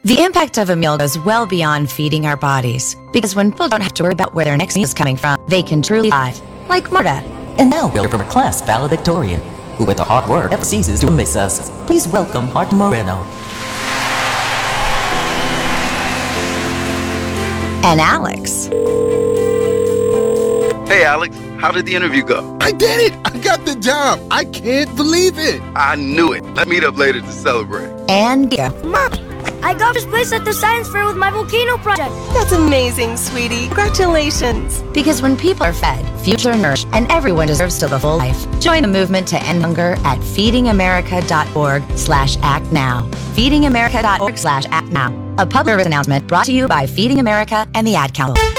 The impact of a meal goes well beyond feeding our bodies, because when people don't have to worry about where their next meal is coming from, they can truly thrive, like Marta. And now we'll hear from our class valedictorian, who with her hard work never ceases to amaze us. Please welcome Marta Moreno. And Alex. Hey, Alex, how did the interview go? I did it! I got the job! I can't believe it! I knew it. Let's meet up later to celebrate. And Gia. Mom, I got first place at the science fair with my volcano project. That's amazing, sweetie. Congratulations. Because when people are fed, future nourished, and everyone deserves to live a full life. Join the movement to end hunger at feedingamerica.org/actnow. Feedingamerica.org/actnow. A public service announcement brought to you by Feeding America and the Ad Council.